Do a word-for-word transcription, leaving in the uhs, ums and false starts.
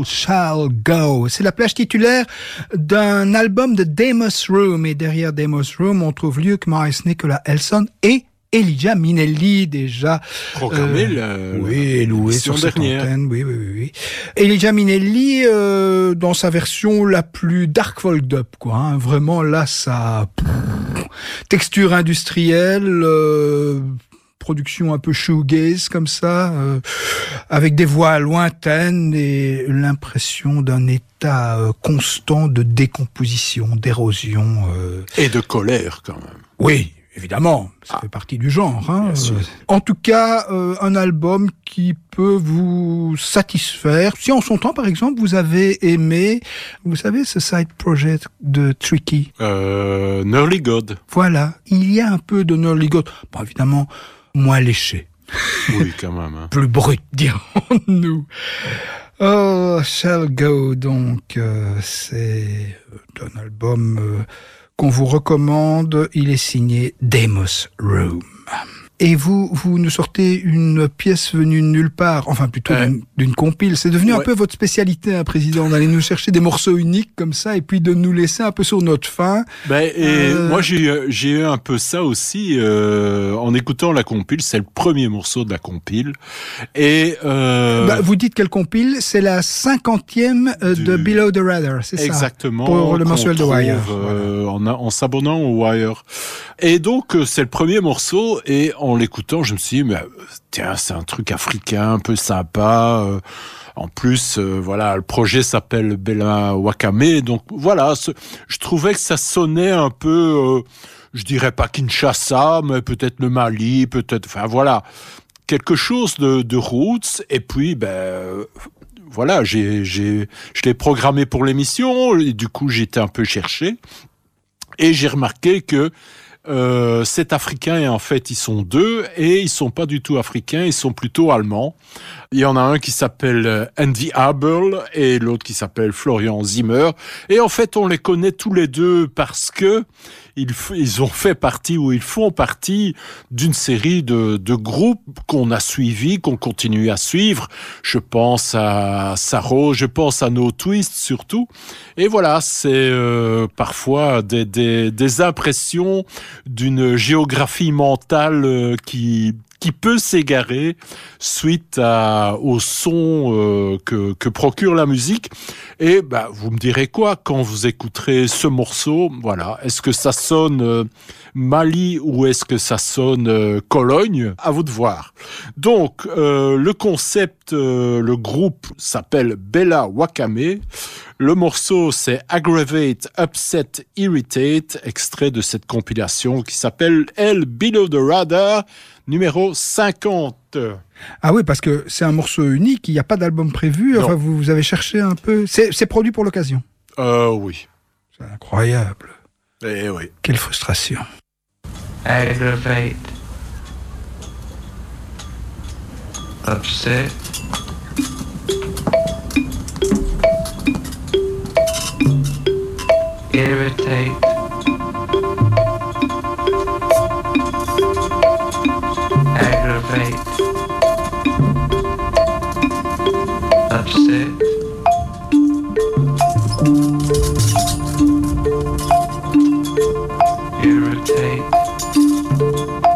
Shall Go. C'est la plage titulaire d'un album de Demos Room. Et derrière Demos Room, on trouve Luke Morris, Nicola Elson et Elijah Minelli, déjà programmé euh, la, oui, loué sur cette dernière. antenne, oui, oui, oui, oui. Elijah Minelli euh, dans sa version la plus dark folk dub, quoi. Hein. Vraiment, là, ça pff, texture industrielle, euh, production un peu shoegaze comme ça, euh, avec des voix lointaines et l'impression d'un état euh, constant de décomposition, d'érosion euh... et de colère quand même. Oui. Évidemment, ça ah. fait partie du genre. Hein. Euh, en tout cas, euh, un album qui peut vous satisfaire. Si en son temps, par exemple, vous avez aimé, vous savez, ce side project de Tricky. Euh, Nearly God. Voilà, il y a un peu de Nearly God. Bon, évidemment, moins léché. Oui, quand même. Hein. Plus brut, dirons-nous. Oh, Shall Go, donc, euh, c'est un album... Euh, qu'on vous recommande, il est signé Demos Room. Et vous, vous nous sortez une pièce venue de nulle part, enfin plutôt euh, d'une, d'une compile. C'est devenu ouais. un peu votre spécialité, hein, président, d'aller nous chercher des morceaux uniques comme ça et puis de nous laisser un peu sur notre faim. Ben, et euh... moi, j'ai eu, j'ai eu un peu ça aussi euh, en écoutant la compile. C'est le premier morceau de la compile. Et euh... bah, vous dites quelle compile? C'est la cinquantième euh, du... de Below the Radar, c'est ça? Exactement. Pour le mensuel de Wire. Euh, voilà. en, en s'abonnant au Wire. Et donc, c'est le premier morceau et en l'écoutant, je me suis dit, mais tiens, c'est un truc africain, un peu sympa. Euh, en plus, euh, voilà, le projet s'appelle Bella Wakame. Donc voilà, ce, je trouvais que ça sonnait un peu, euh, je dirais pas Kinshasa, mais peut-être le Mali, peut-être, enfin voilà, quelque chose de, de roots. Et puis, ben... Euh, voilà, j'ai, j'ai, je l'ai programmé pour l'émission. Et du coup, j'étais un peu cherché. Et j'ai remarqué que Euh, c'est africain et en fait ils sont deux et ils sont pas du tout africains, ils sont plutôt allemands. Il y en a un qui s'appelle Andy Abel et l'autre qui s'appelle Florian Zimmer et en fait on les connaît tous les deux parce que ils, ils ont fait partie ou ils font partie d'une série de, de groupes qu'on a suivis, qu'on continue à suivre. Je pense à Saro, je pense à No Twist surtout. Et voilà, c'est euh, parfois des, des, des impressions d'une géographie mentale euh, qui qui peut s'égarer suite à, au son euh, que, que procure la musique. Et bah, vous me direz quoi quand vous écouterez ce morceau? Voilà, est-ce que ça sonne euh, Mali ou est-ce que ça sonne euh, Cologne? À vous de voir. Donc, euh, le concept, euh, le groupe s'appelle Bella Wakame. Le morceau, c'est Aggravate, Upset, Irritate, extrait de cette compilation qui s'appelle El Below the Radar, numéro cinquante. Ah oui, parce que c'est un morceau unique, il n'y a pas d'album prévu, enfin vous, vous avez cherché un peu... C'est, c'est produit pour l'occasion? Euh, oui. C'est incroyable. Eh oui. Quelle frustration. Aggravate, upset, irritate, aggravate, upset, irritate.